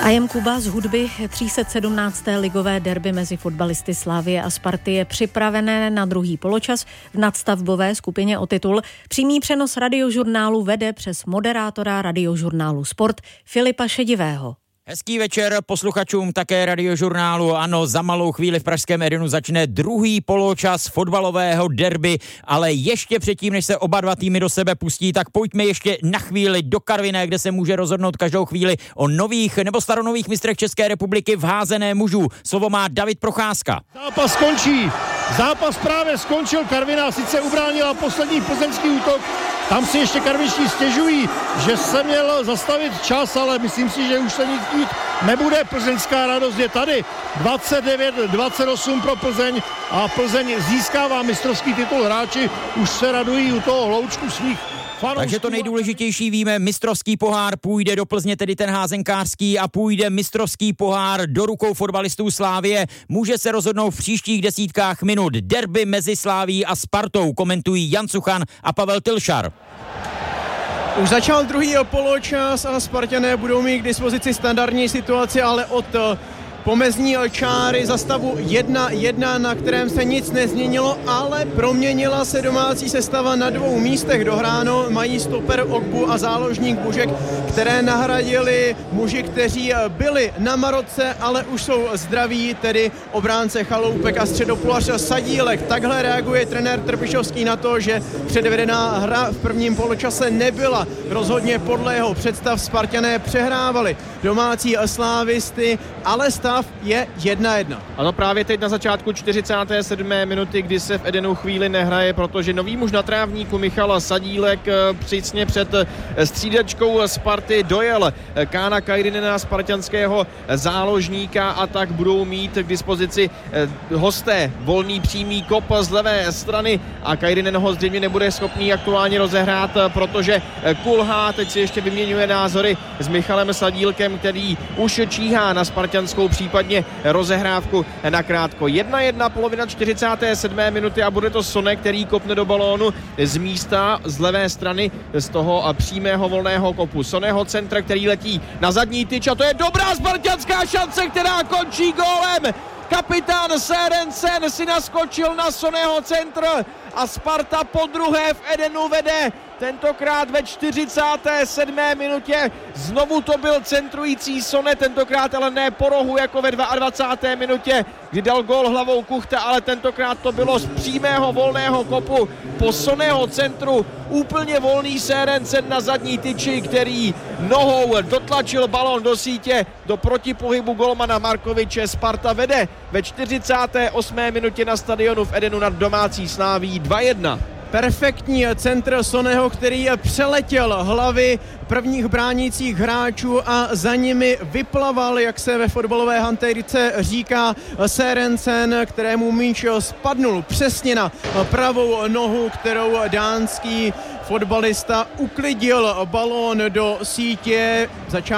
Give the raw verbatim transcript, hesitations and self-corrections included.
A jem Kuba z hudby. tři sta sedmnácté ligové derby mezi fotbalisty Slavie a Sparty je připravené na druhý poločas v nadstavbové skupině o titul. Přímý přenos radiožurnálu vede přes moderátora radiožurnálu Sport Filipa Šedivého. Hezký večer posluchačům také radiožurnálu. Ano, za malou chvíli v pražském Edenu začne druhý poločas fotbalového derby, ale ještě předtím, než se oba dva týmy do sebe pustí, tak pojďme ještě na chvíli do Karviné, kde se může rozhodnout každou chvíli o nových nebo staronových mistrech České republiky v házené mužů. Slovo má David Procházka. Zápas skončí. Zápas právě skončil. Karviná sice ubránila poslední plzeňský útok. Tam si ještě karvičtí stěžují, že se měl zastavit čas, ale myslím si, že už se nic dít nebude. Plzeňská radost je tady. dvacet devět dvacet osm pro Plzeň a Plzeň získává mistrovský titul. Hráči už se radují u toho hloučku svých fanoušků. Takže to nejdůležitější víme, mistrovský pohár půjde do Plzně, tedy ten házenkářský, a půjde mistrovský pohár do rukou fotbalistů Slávie. Může se rozhodnout v příštích desítkách minut. Derby mezi Slávií a Spartou komentují Jan Suchan a Pavel Tylšar. Už začal druhý poločas a Spartané budou mít k dispozici standardní situaci, ale od pomezní čáry za stavu jedna jedna, na kterém se nic nezměnilo, ale proměnila se domácí sestava na dvou místech. Dohráno mají stoper Ogbu a záložník Bužek, které nahradili muži, kteří byli na Maroce, ale už jsou zdraví, tedy obránce Chaloupek a středopolař Sadílek. Takhle reaguje trenér Trpišovský na to, že předvedená hra v prvním poločase nebyla rozhodně podle jeho představ. Spartané přehrávali domácí slávisty, ale stav je jedna jedna. A to právě teď na začátku čtyřicáté sedmé minuty, kdy se v Edenu chvíli nehraje, protože nový muž na trávníku Michal Sadílek přísně před střídačkou Sparty dojel Kána Kajrinena, spartanského záložníka, a tak budou mít k dispozici hosté volný přímý kop z levé strany a Kajrinen ho zřejmě nebude schopný aktuálně rozehrát, protože kulhá. Teď si ještě vyměňuje názory s Michalem Sadílkem, který už číhá na spartanskou případně rozehrávku nakrátko. jedna jedna, polovina čtyřicáté sedmé minuty a bude to Sone, který kopne do balónu z místa z levé strany z toho přímého volného kopu. Soneho centr, který letí na zadní tyč, a to je dobrá spartanská šance, která končí gólem. Kapitán Sérencen si naskočil na Soneho centr a Sparta podruhé v Edenu vede. Tentokrát ve čtyřicáté sedmé minutě. Znovu to byl centrující Sone, tentokrát ale ne po rohu jako ve dvacáté druhé minutě, kdy dal gól hlavou Kuchta, ale tentokrát to bylo z přímého volného kopu po Soneho centru. Úplně volný Sérencen na zadní tyči, který nohou dotlačil balón do sítě, do protipohybu golmana Markoviče. Sparta vede ve čtyřicáté osmé minutě na stadionu v Edenu nad domácí Sláví dva jedna. Perfektní centr Soneho, který přeletěl hlavy prvních bránících hráčů a za nimi vyplaval, jak se ve fotbalové hantýrce říká, Sérencen, kterému míč spadnul přesně na pravou nohu, kterou dánský fotbalista uklidil balón do sítě. Začal